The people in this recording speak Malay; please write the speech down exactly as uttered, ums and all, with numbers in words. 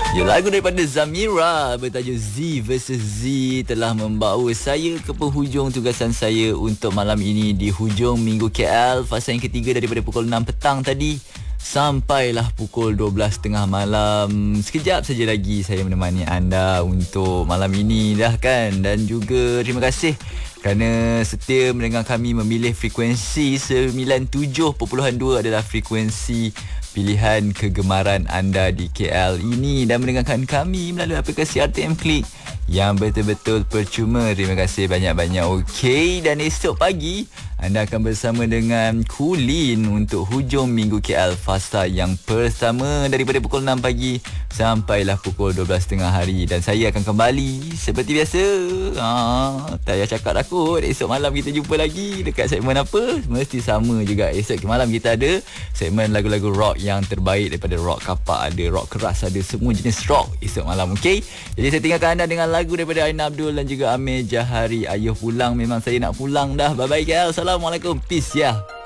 Ya, lagu daripada Zamira bertajuk Z versus Z telah membawa saya ke penghujung tugasan saya untuk malam ini di hujung Minggu K L. Fasa yang ketiga daripada pukul enam petang tadi sampailah pukul dua belas tiga puluh malam. Sekejap saja lagi saya menemani anda untuk malam ini dah kan. Dan juga terima kasih kerana setia mendengar kami. Memilih frekuensi sembilan puluh tujuh perpuluhan dua adalah frekuensi pilihan kegemaran anda di K L ini, dan mendengarkan kami melalui aplikasi R T M Click yang betul-betul percuma. Terima kasih banyak-banyak. Okey, dan esok pagi anda akan bersama dengan Kulin untuk hujung Minggu K L, fasa yang pertama daripada pukul enam pagi sampailah pukul dua belas tengah hari. Dan saya akan kembali seperti biasa. Ha, tak payah cakap takut. Esok malam kita jumpa lagi dekat segmen apa? Mesti sama juga. Esok malam kita ada segmen lagu-lagu rock yang terbaik, daripada rock kapak ada, rock keras ada, semua jenis rock esok malam. Okey, jadi saya tinggalkan anda dengan lagu daripada Aina Abdul dan juga Amir Jahari. Ayuh pulang, memang saya nak pulang dah. Bye bye K L. Assalamualaikum. Peace ya.